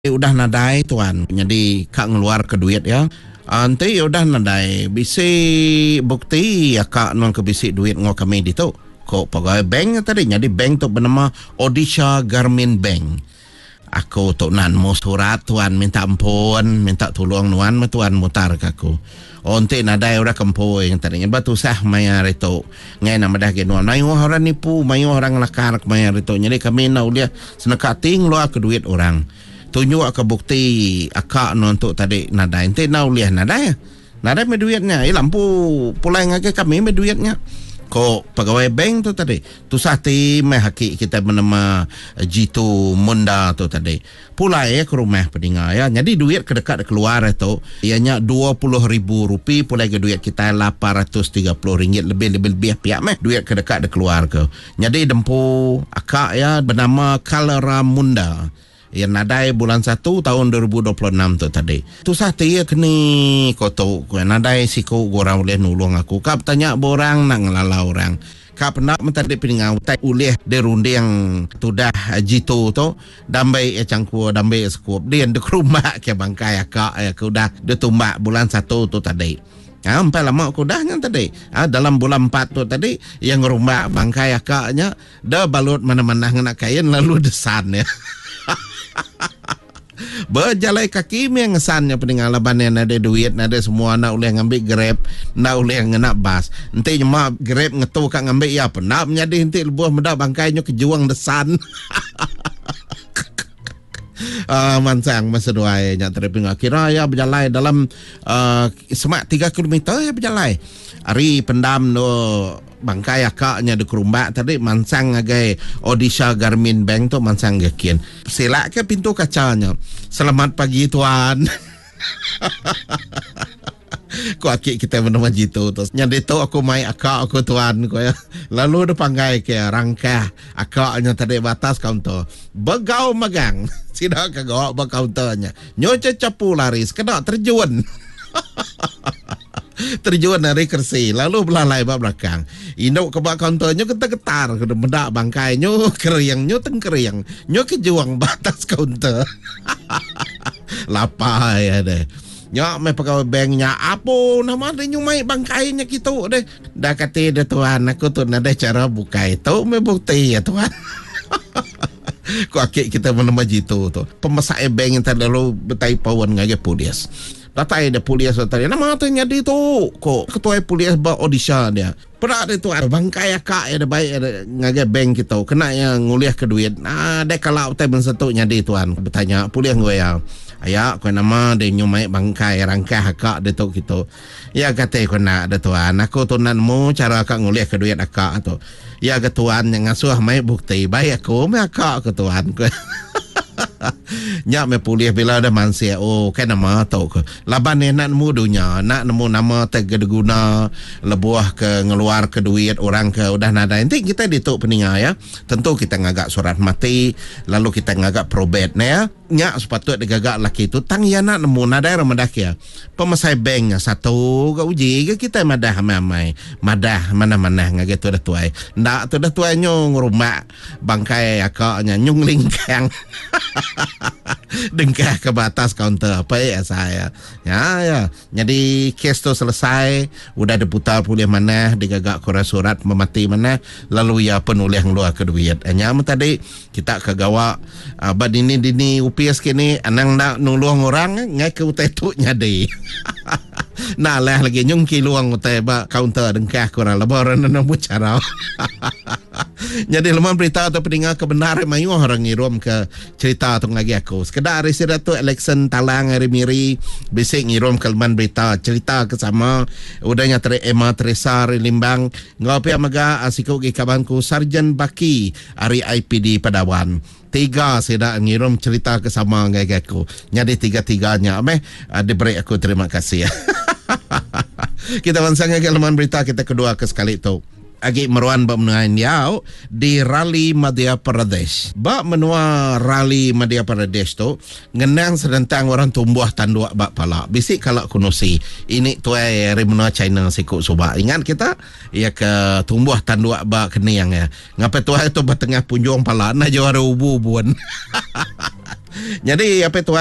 Udah nadai tuan, jadi kak ngeluar ke duit ya. Nanti udah nadai, bisi bukti ya kak non ke bisi duit ngau kami di tu. Kok pegawai bank tadi, jadi bank tu bernama Odisha Garmin Bank. Aku tu nan mau surat tuan minta ampun, minta tolong nuan tuan mutar ke aku. Onti nadai udah kempoi yang tadinya batu sah mayar itu. Ngai nama dah genuan. Mayu orang nipu, mayu orang lakar mayar itu. Jadi kami nak uliah senekating luar ke duit orang. Tunjuk ke bukti akak untuk tadi nadai. Nanti nak uliah nadai. Nadai me duitnya. Lampu pulai ngake kami me duitnya. Kok pegawai bank tu tadi. Tu sahti me haki kita bernama Jitu Munda tu tadi. Pulai ke rumah peninggal ya. Jadi duit kedekat keluar itu. Ianya Rp20,000. Pulai ke duit kita RM830. Lebih pihak meh. Duit kedekat keluar ke. Jadi dempu akak ya bernama Kalera Munda. Yang nadai bulan 1 tahun 2026 tu tadi. Tu sahti ya kini koto nadai siku orang boleh nulung aku. Kap tanya borang nak ngelala orang. Kap nak mentadi peningau tai ulih de runde yang tudah jitu tu dambai cangku dambai skup dia de rumah ke bangkai akak ya kudah de tumbak bulan 1 tu tadi. Sampai lama aku dah tadi. Dalam bulan 4 tu tadi yang rumah bangkai akaknya dah balut mana-mana nak kain lalu desan ya. Berjalai kaki yang ngesannya peninggalan yang ada duit, ada semua nak boleh ngambil Grab, nak boleh nak bas. Nanti cuma Grab ngetu kak ngambil ya apa nak menjadi nanti lebuh mendak bangkainya kejuang desan. Mansang masa dua nya terpinggah kira ya berjalai dalam semak 3 km ya berjalai. Hari pendam no bangkai akaknya di kerumbak tadi mansang agai Odisha Garmin Bank tu mansang gakian. Selak ke pintu kacanya. Selamat pagi tuan. Ko akik kita bernama Jitu tu. Nyadi tu aku mai akak aku tuan ko ya. Lalu dia panggai ke rangkah akaknya tadi batas kaunter. Begau magang. Sida kagak ba kaunternya. Nyoce capu laris kena terjun. Terjun dari kursi lalu belalai bak belakang induk ke bak kaunternya getar-getar kena mendak bangkainya keriangnya tengkeriang nyo kejuang batas kaunter. Lapar ya deh nyo me pegawai banknya apa nama dia nyumai bangkainya gitu deh dah kata dia tuan aku tu ada cara buka itu me bukti ya tuan. Ko akik kita menama Jitu tu pemesak bank yang tadi lalu betai pawan ngage polis. Datai ada polis tadi. Nama tu nyadi tu. Kok ketua polis ba Odisha dia. Pernah ada tu bangkai akak ada baik ada ngagai bank kita. Kena yang nguliah ke duit. Ada kalau utai bensetuk nyadi tuan. Bertanya polis gue ya. Ayak kau nama dia nyumai bangkai rangkah akak dia tu gitu. Ya kata kau nak ada tuan. Aku tu nanmu cara akak nguliah ke duit akak tu. Ya ke tuan yang ngasuh mai bukti baik aku mai akak ke tuan. Nyak me polis bila ada mansia kan nama tau ke laban nak nemu dunia nak nemu nama terguna lebuah ke ngeluar ke duit orang ke udah nada nanti kita dituk peninga ya tentu kita ngagak surat mati lalu kita ngagak probate ya nyak sepatut digagak laki itu tang ya nak nemu nada ramadak ya pemesai banknya satu ke uji ke kita madah mamai madah mana-mana ngagak tu dah tuai ndak tu dah tuai nyong rumah bangkai akaknya nyung lingkang. Dengkah ke batas kaunter apa ya saya ya jadi kes tu selesai udah diputar pulih mana digagak kurang surat memati mana lalu ya penulis ngeluar ke duit hanya tadi kita kagawa abad dini UPS kini anang nak nulung orang ngai ke utai tu nyadi. Nah lah lagi nyungki luang utai ba kaunter dengkah kurang lebaran nak bicara. Jadi lemah berita atau pendengar kebenaran mayu orang ngirum ke cerita tu ngagi aku. Sekedar risira tu election talang hari miri bisik ngirum ke lemah berita cerita ke sama udahnya Emma Teresa Limbang ngopi amaga asiko gi kabanku Sarjan Baki hari IPD Padawan. 3 saya dah ngirum cerita ke sama ngagi aku. Jadi 3-3-nya diberi aku terima kasih. Kita bansang ke lemah berita kita kedua ke sekali tu. Agi meruan ba menuan yau di Rally Madhya Pradesh. Ba menua Rally Madhya Pradesh tu ngenang sedentang orang tumbuh tanduk ba pala. Bisik kalau kunusi ini tuai remunua China sikuk suba. Ingat kita ya ke tumbuh tanduk ba keniang ya. Ngapa tuai tu bertengah punjung pala na jawara ubu-ubuan. Jadi apa tu